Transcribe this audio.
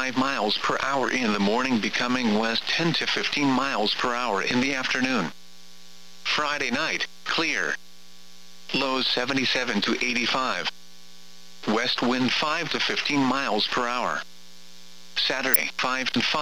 5 miles per hour in the morning, becoming west 10 to 15 miles per hour in the afternoon. Friday night, clear. Lows 77 to 85. West wind 5 to 15 miles per hour. Saturday, 5 to 5.